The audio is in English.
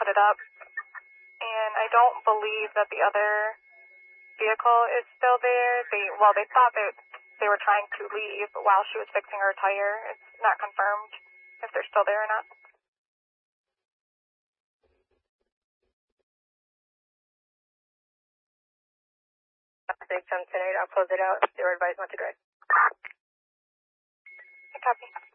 split it up. And I don't believe that the other vehicle is still there. They thought that they were trying to leave while she was fixing her tire. It's not confirmed if they're still there or not. Big 10 I'll close it out. Zero advice, not to grid. Copy.